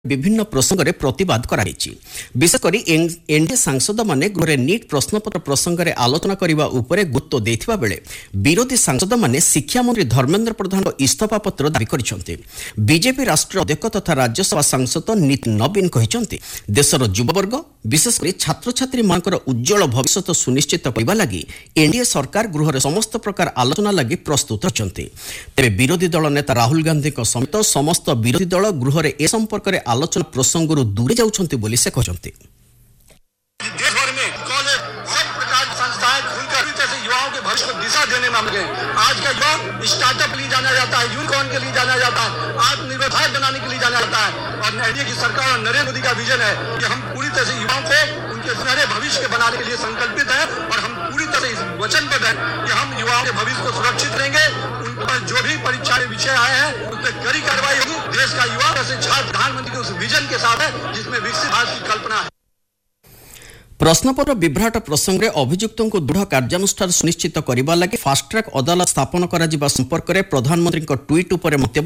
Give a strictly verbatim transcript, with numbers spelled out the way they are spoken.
विभिन्न प्रसंग में प्रतिवाद कराଯାଇଛି। विशेषकर एनडीए सांसद माने गृह नीट प्रश्नपत्र प्रसंग में आलोचना करने उपरे गुरुत्व देथिबा बेले विरोधी सांसद माने शिक्षा मंत्री धर्मेंद्र प्रधान इस्तीफा पत्र दाबी करिसेंति। बीजेपी राष्ट्रीय अध्यक्ष तथा राज्यसभा सांसद नितिन नवीन कहिसेंति देशर युववर्ग विशेषकर छात्र छात्री मानकर उज्जवल भविष्य सुनिश्चित करने लगी एनडीए सरकार गृह समस्त प्रकार आलोचना लगी प्रस्तुत रहिसेंति। तेरे विरोधी दल नेता राहुल गांधी समेत समस्त विरोधी दल गृह ए संपर्क में आलोचना प्रसंग दूरे जाउछंती बोली से कहते। देश भर में कॉलेज सब प्रकार की संस्थाएं खुलकर से युवाओं के भविष्य को दिशा देने में लगे। आज का युवा स्टार्टअप के लिए जाना जाता है, यूनिकॉर्न के लिए जाना जाता है, आत्मनिर्भर भारत बनाने के लिए जाना जाता है। और एनडीए की सरकार और नरेंद्र मोदी का विजन है कि हम पूरी तरह से युवाओं को उनके सुनहरे भविष्य के बनाने के लिए संकल्पित है और हम पूरी तरह से इस वचनबद्ध है कि हम युवाओं के भविष्य को सुरक्षित करेंगे। उन पर जो भी परीक्षा के विषय आए हैं उन पर कड़ी कार्रवाई होगी। देश का युवा जैसे छात्र प्रधानमंत्री के उस विजन के साथ है जिसमें विकसित भारत की कल्पना है। प्रश्नपत्र विभ्राट प्रसंग में अभियुक्तों को दृढ़ कार्यानुष्ठान सुनिश्चित करने लगी फास्ट ट्रैक अदालत स्थापन करा संपर्क में प्रधानमंत्री ट्वीट उपर मंतव्य